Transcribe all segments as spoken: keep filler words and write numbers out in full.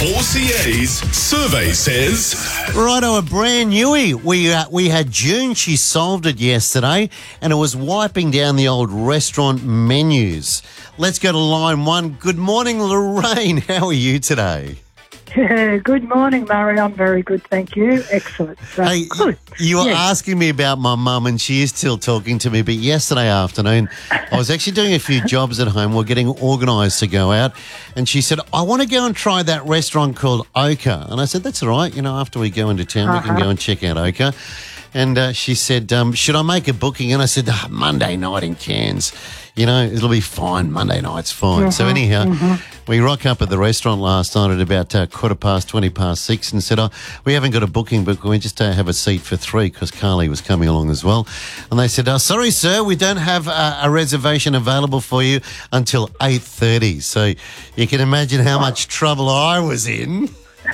four C A's survey says... Righto, a brand newie. We uh, we had June. She solved it yesterday, and it was wiping down the old restaurant menus. Let's go to line one. Good morning, Lorraine. How are you today? Yeah, good morning, Murray. I'm very good, thank you. Excellent. So, Hey, good. you were Yes. asking me about my mum, and she is still talking to me, but yesterday afternoon, I was actually doing a few jobs at home. We're getting organised to go out, and she said, I want to go and try that restaurant called Oka. And I said, that's all right. You know, after we go into town, we can Uh-huh. go and check out Oka. And uh, she said, um, should I make a booking? And I said, oh, Monday night in Cairns. You know, it'll be fine. Monday night's fine. So anyhow, we rock up at the restaurant last night at about uh, quarter past, twenty past six and said, oh, we haven't got a booking, but can we just uh, have a seat for three because Carly was coming along as well. And they said, oh, sorry, sir, we don't have uh, a reservation available for you until eight thirty. So you can imagine how much trouble I was in.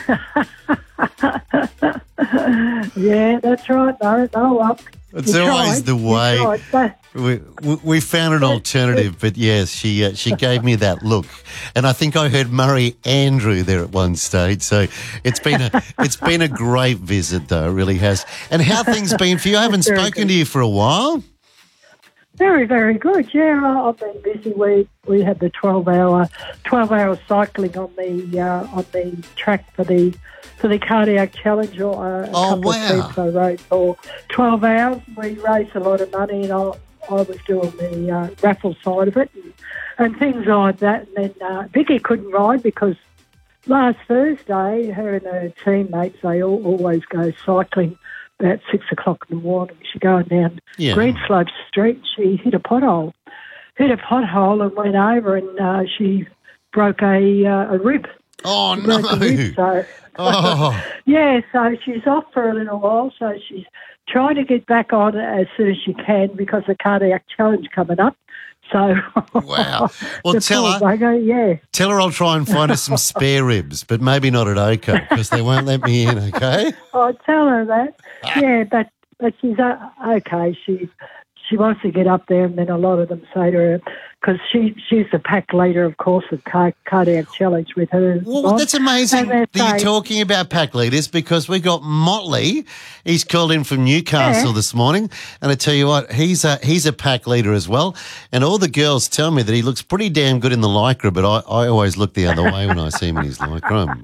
Yeah, that's right, Murray. Oh, well. It's you always tried. the You way. tried. So- We, we we found an alternative, but yes, she uh, she gave me that look, and I think I heard Murray Andrew there at one stage. So it's been a it's been a great visit, though, it really has. And how things been for you? I haven't Very spoken good. to you for a while. Very, very good. Yeah, I- I've been busy. We we had the twelve hour twelve hour cycling on the uh, on the track for the for the cardiac challenge. Or uh, a Oh, couple wow. of teams I rode for twelve hours. We raised a lot of money, and I, I was doing the uh, raffle side of it and, and things like that. And then uh, Vicky couldn't ride because last Thursday, her and her teammates, they all, always go cycling about six o'clock in the morning. She's going down Yeah. Greenslope Street. She hit a pothole, hit a pothole and went over, and uh, she broke a uh, a rib. Oh She broke a rib, no! so Oh, yeah, so she's off for a little while. So she's trying to get back on as soon as she can because the cardiac challenge coming up. So wow! Well, the tell poor her bugger, yeah. tell her I'll try and find her some spare ribs, but maybe not at Oka because they won't let me in. Okay. I tell her that. Yeah, but but she's uh, okay. She she wants to get up there, and then a lot of them say to her because she she's the pack leader, of course, of car, cardiac challenge with her. Well, mom. that's amazing And they that you're say- talking about pack leaders because we got Motley. He's called in from Newcastle Yeah. this morning, and I tell you what, he's a he's a pack leader as well. And all the girls tell me that he looks pretty damn good in the lycra, but I, I always look the other way when I see him in his lycra.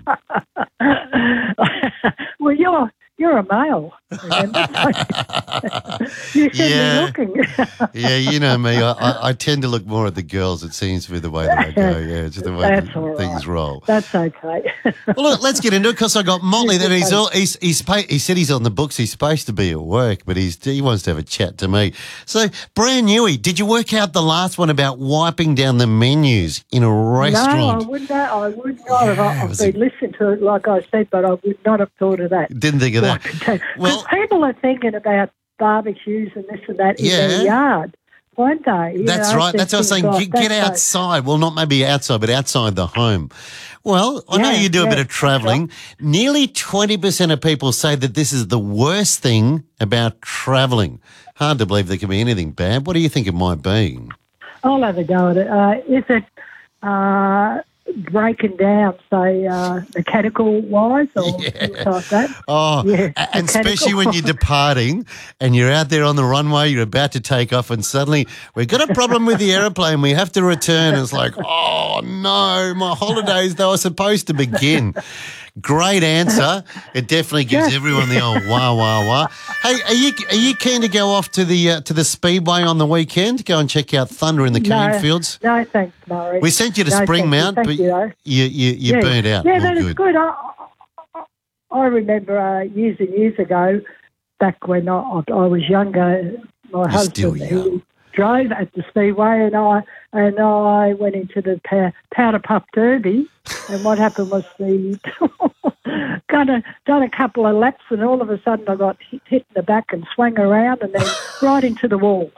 Well, you're you're a male. Remember? You should Yeah. be looking. Yeah, you know me. I, I, I tend to look more at the girls. It seems to be the way that I go. Yeah, it's the way That's that all right. things roll. That's okay. Well, look, let's get into it because I got Motley. That he's all he's he's pa- he said he's on the books. He's supposed to be at work, but he's he wants to have a chat to me. So, brand newy, did you work out the last one about wiping down the menus in a No, I restaurant? wouldn't. I would not have. Yeah, it I've was been a- listening to it, like I said, but I would not have thought of that. Didn't think of that. Because Well- people are thinking about barbecues and this and that in Yeah. their yard, won't they? You That's know, right. That's what I was things saying. like Get, get that. So- outside. Well, not maybe outside, but outside the home. Well, I know Yeah, you do a yeah, bit of travelling. Nearly twenty percent of people say that this is the worst thing about travelling. Hard to believe there can be anything bad. What do you think it might be? I'll have a go at it. Uh, is it uh, breaking down, say, uh, mechanical wise or Yeah. things like that? Oh, Yeah, a- and mechanical. especially when you're departing and you're out there on the runway, you're about to take off, and suddenly we've got a problem with the aeroplane. We have to return. It's like, oh no, my holidays they were supposed to begin. Great answer. It definitely gives Yeah. everyone the old wah wah wah. Hey, are you are you keen to go off to the uh, to the speedway on the weekend? Go and check out Thunder in the cane No, fields. no, thanks, Murray. We sent you to No, thank Springmount, you, thank but you, though. you you you yeah. burnt out. Yeah, All that is good. good. I, I, I remember uh, years and years ago, back when I, I was younger, my You're still husband young. he drove at the speedway, and I and I went into the pow- powder puff derby. And what happened was the kind of done a couple of laps, and all of a sudden I got hit, hit in the back and swung around, and then right into the wall.